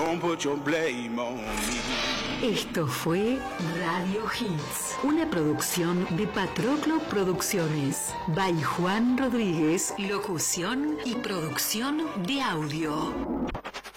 don't put your blame on me. Esto fue Radio Hits, una producción de Patroclo Producciones. By Juan Rodríguez, locución y producción de audio.